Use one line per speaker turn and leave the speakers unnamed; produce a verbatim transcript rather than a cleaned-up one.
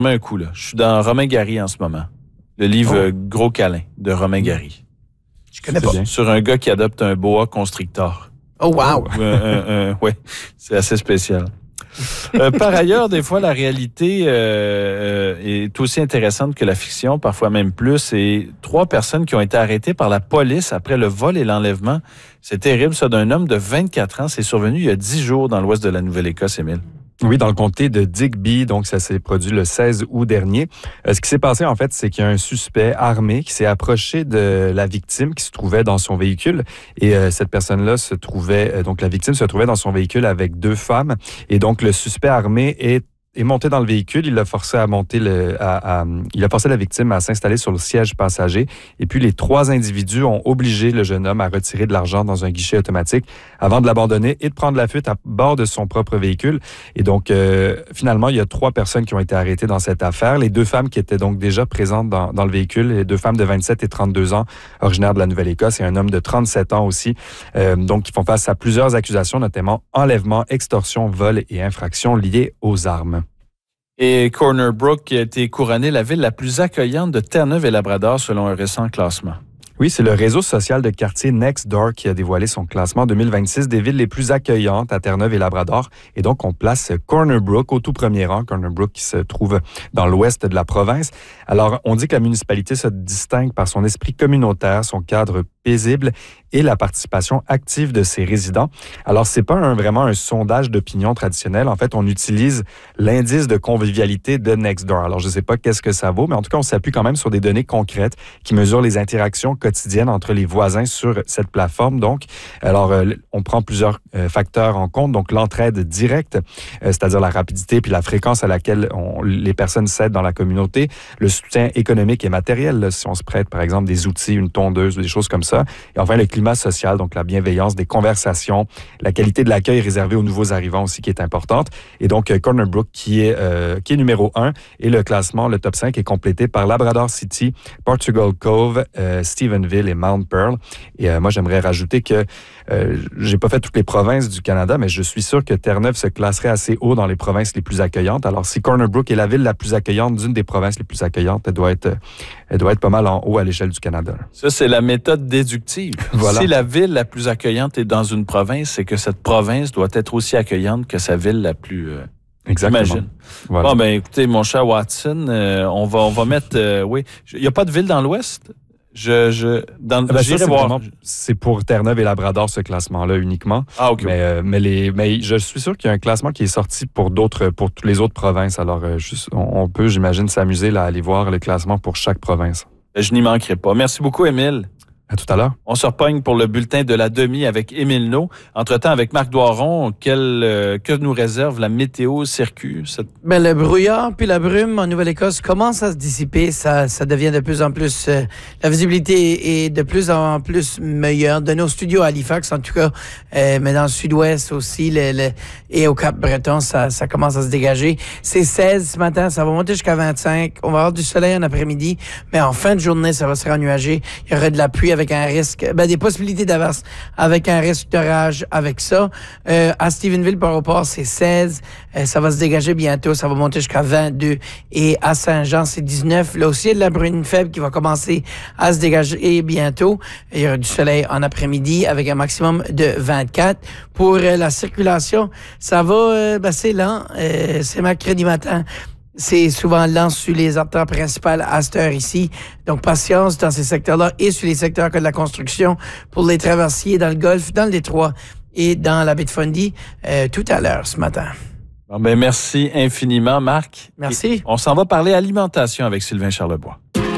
Je mets un coup, là. Je suis dans Romain Gary en ce moment. Le livre oh. Gros câlin de Romain Gary.
Je connais pas.
Sur un gars qui adopte un boa constrictor.
Oh, wow!
Euh, euh, euh, oui, c'est assez spécial. Euh, par ailleurs, des fois, la réalité euh, est aussi intéressante que la fiction, parfois même plus. Et trois personnes qui ont été arrêtées par la police après le vol et l'enlèvement. C'est terrible, ça, d'un homme de vingt-quatre ans. C'est survenu il y a dix jours dans l'ouest de la Nouvelle-Écosse, Émile.
Oui, dans le comté de Digby, donc ça s'est produit le seize août dernier. Euh, ce qui s'est passé, en fait, c'est qu'il y a un suspect armé qui s'est approché de la victime qui se trouvait dans son véhicule. Et euh, cette personne-là se trouvait, euh, donc la victime se trouvait dans son véhicule avec deux femmes. Et donc, le suspect armé est est monté dans le véhicule, il l'a forcé à monter le, à, à, il a forcé la victime à s'installer sur le siège passager. Et puis les trois individus ont obligé le jeune homme à retirer de l'argent dans un guichet automatique avant de l'abandonner et de prendre la fuite à bord de son propre véhicule. Et donc euh, finalement, il y a trois personnes qui ont été arrêtées dans cette affaire. Les deux femmes qui étaient donc déjà présentes dans, dans le véhicule, les deux femmes de vingt-sept et trente-deux ans, originaires de la Nouvelle-Écosse, et un homme de trente-sept ans aussi. Euh, donc ils font face à plusieurs accusations, notamment enlèvement, extorsion, vol et infractions liées aux armes.
Et Corner Brook qui a été couronnée la ville la plus accueillante de Terre-Neuve et Labrador selon un récent classement.
Oui, c'est le réseau social de quartier Nextdoor qui a dévoilé son classement deux mille vingt-six des villes les plus accueillantes à Terre-Neuve et Labrador. Et donc, on place Corner Brook au tout premier rang. Corner Brook qui se trouve dans l'ouest de la province. Alors, on dit que la municipalité se distingue par son esprit communautaire, son cadre paisible et la participation active de ses résidents. Alors, c'est pas un, vraiment un sondage d'opinion traditionnel. En fait, on utilise l'indice de convivialité de Nextdoor. Alors, je sais pas qu'est-ce que ça vaut, mais en tout cas, on s'appuie quand même sur des données concrètes qui mesurent les interactions quotidiennes entre les voisins sur cette plateforme. Donc, alors, euh, on prend plusieurs euh, facteurs en compte. Donc, l'entraide directe, euh, c'est-à-dire la rapidité puis la fréquence à laquelle on, les personnes s'aident dans la communauté, le soutien économique et matériel, là, si on se prête, par exemple, des outils, une tondeuse ou des choses comme ça. Et enfin, le climat social, donc la bienveillance, des conversations, la qualité de l'accueil réservé aux nouveaux arrivants aussi qui est importante. Et donc, Corner Brook qui est, euh, qui est numéro un. Et le classement, le top cinq, est complété par Labrador City, Portugal Cove, euh, Stephenville et Mount Pearl. Et euh, moi, j'aimerais rajouter que euh, j'ai pas fait toutes les provinces du Canada, mais je suis sûr que Terre-Neuve se classerait assez haut dans les provinces les plus accueillantes. Alors, si Corner Brook est la ville la plus accueillante d'une des provinces les plus accueillantes, elle doit être, elle doit être pas mal en haut à l'échelle du Canada.
Ça, c'est la méthode déductive. Voilà. Si la ville la plus accueillante est dans une province, c'est que cette province doit être aussi accueillante que sa ville la plus... Euh,
Exactement.
J'imagine.
Voilà.
Bon, ben écoutez, mon cher Watson, euh, on va on va mettre... Euh, oui, il n'y a pas de ville dans l'Ouest? Je, je, dans,
ah ben
j'irai
ça, c'est
voir.
Vraiment, c'est pour Terre-Neuve et Labrador, ce classement-là uniquement.
Ah, OK.
Mais, euh, mais, les, mais je suis sûr qu'il y a un classement qui est sorti pour d'autres, pour toutes les autres provinces. Alors, euh, juste, on, on peut, j'imagine, s'amuser là, à aller voir le classement pour chaque province.
Je n'y manquerai pas. Merci beaucoup, Émile.
À tout à l'heure.
On se repogne pour le bulletin de la demi avec Émile Naud. Entre-temps, avec Marc Doiron, quel, euh, que nous réserve la météo circuit? Cette...
Ben, le brouillard puis la brume en Nouvelle-Écosse commence à se dissiper. Ça, ça devient de plus en plus... Euh, la visibilité est de plus en plus meilleure. De nos studios à Halifax, en tout cas, euh, mais dans le sud-ouest aussi, le, le, et au Cap-Breton, ça, ça commence à se dégager. C'est seize ce matin, ça va monter jusqu'à vingt-cinq. On va avoir du soleil en après-midi, mais en fin de journée, ça va se rennuager. Il y aurait de la pluie avec avec un risque, ben, des possibilités d'averse avec un risque d'orage avec ça. Euh, à Stephenville, par rapport, c'est seize. Euh, ça va se dégager bientôt. Ça va monter jusqu'à vingt-deux. Et à Saint-Jean, c'est dix-neuf. Là aussi, il y a de la bruine faible qui va commencer à se dégager bientôt. Il y aura du soleil en après-midi avec un maximum de vingt-quatre. Pour euh, la circulation, ça va, euh, ben, c'est lent. Euh, c'est mercredi matin. C'est souvent lent sur les artères principales à cette heure ici. Donc, patience dans ces secteurs-là et sur les secteurs comme la construction pour les traversiers dans le Golfe, dans le Détroit et dans la baie de Fundy euh, tout à l'heure ce matin.
Bon, ben merci infiniment, Marc.
Merci.
Et on s'en va parler alimentation avec Sylvain Charlebois.